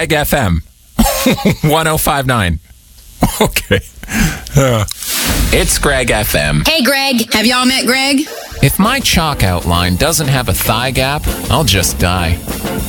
Greg FM 1059. Okay. It's Greg FM. Hey, Greg. Have y'all met Greg? If my chalk outline doesn't have a thigh gap, I'll just die.